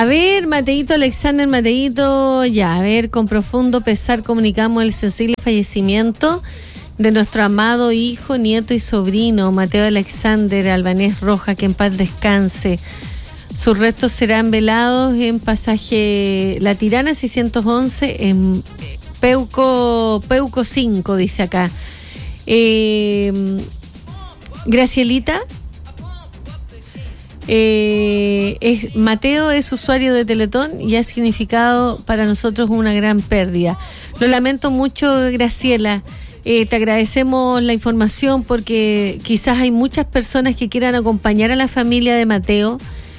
A ver, Mateito, Alexander Mateito, ya, a ver, con profundo pesar comunicamos el sensible fallecimiento de nuestro amado hijo, nieto y sobrino, Mateo Alexander Albanés Rojas, que en paz descanse. Sus restos serán velados en pasaje La Tirana 611 en Peuco 5, dice acá. Gracielita. Mateo es usuario de Teletón y ha significado para nosotros una gran pérdida. Lo lamento mucho, Graciela. Te agradecemos la información porque quizás hay muchas personas que quieran acompañar a la familia de Mateo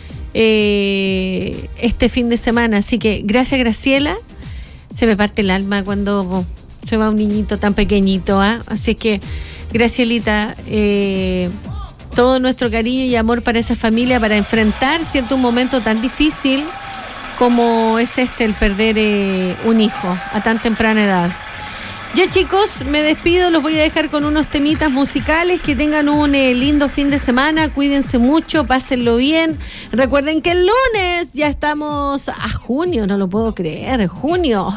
este fin de semana. Así que gracias, Graciela. Se me parte el alma cuando se va un niñito tan pequeñito, ¿eh? Así que, Gracielita, todo nuestro cariño y amor para esa familia, para enfrentar, ¿cierto?, un momento tan difícil como es el perder un hijo a tan temprana edad. Ya, chicos, me despido, los voy a dejar con unos temitas musicales. Que tengan un lindo fin de semana, cuídense mucho, pásenlo bien. Recuerden que el lunes ya estamos a junio, no lo puedo creer, junio.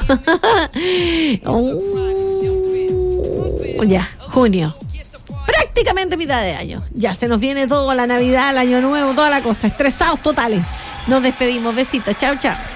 Ya, junio. Prácticamente mitad de año. Ya se nos viene todo, la Navidad, el Año Nuevo, toda la cosa. Estresados totales. Nos despedimos. Besitos. Chao, chao.